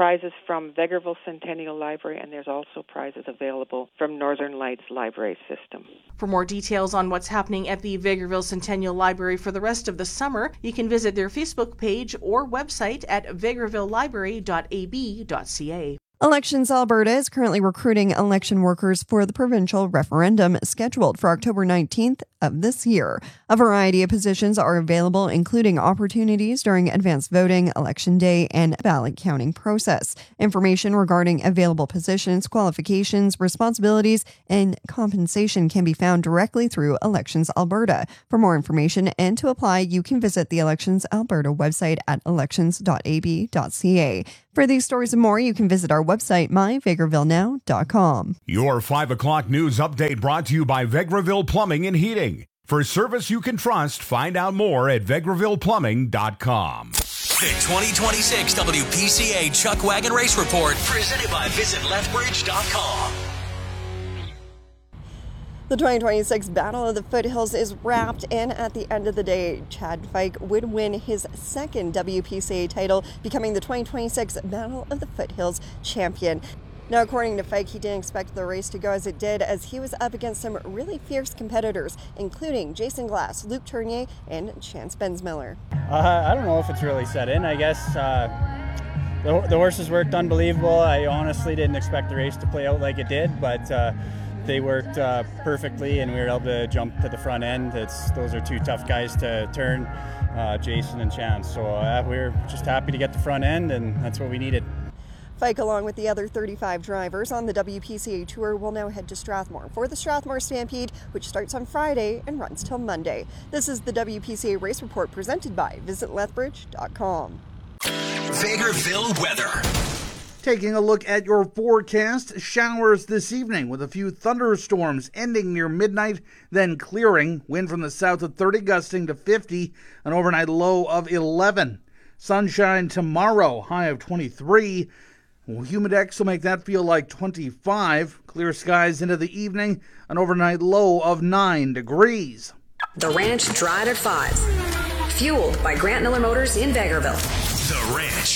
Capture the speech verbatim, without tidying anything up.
prizes from Vegreville Centennial Library, and there's also prizes available from Northern Lights Library System. For more details on what's happening at the Vegreville Centennial Library for the rest of the summer, you can visit their Facebook page or website at vegreville library dot a b dot c a. Elections Alberta is currently recruiting election workers for the provincial referendum scheduled for October nineteenth of this year. A variety of positions are available, including opportunities during advanced voting, election day, and ballot counting process. Information regarding available positions, qualifications, responsibilities, and compensation can be found directly through Elections Alberta. For more information and to apply, you can visit the Elections Alberta website at elections dot a b dot c a. For these stories and more, you can visit our website, my vegreville now dot com. Your five o'clock news update brought to you by Vegreville Plumbing and Heating. For service you can trust, find out more at vegreville plumbing dot com. The twenty twenty-six W P C A Chuck Wagon Race Report, presented by visit lethbridge dot com. The twenty twenty-six Battle of the Foothills is wrapped, and at the end of the day, Chad Fike would win his second W P C A title, becoming the twenty twenty-six Battle of the Foothills champion. Now, according to Fike, he didn't expect the race to go as it did, as he was up against some really fierce competitors, including Jason Glass, Luke Tournier, and Chance Bensmiller. Uh, I don't know if it's really set in, I guess. Uh, the, the horses worked unbelievable. I honestly didn't expect the race to play out like it did, but uh, they worked uh, perfectly, and we were able to jump to the front end. It's those are two tough guys to turn, uh, Jason and Chance. So uh, we we're just happy to get the front end, and that's what we needed. Fike, along with the other thirty-five drivers on the W P C A Tour, will now head to Strathmore for the Strathmore Stampede, which starts on Friday and runs till Monday. This is the W P C A Race Report presented by visit lethbridge dot com. Vegreville weather. Taking a look at your forecast, showers this evening with a few thunderstorms ending near midnight, then clearing. Wind from the south of thirty, gusting to fifty, an overnight low of eleven. Sunshine tomorrow, high of twenty-three. Humidex will make that feel like twenty-five. Clear skies into the evening, an overnight low of nine degrees. The Ranch Drive at five. Fueled by Grant Miller Motors in Vegreville. The Ranch.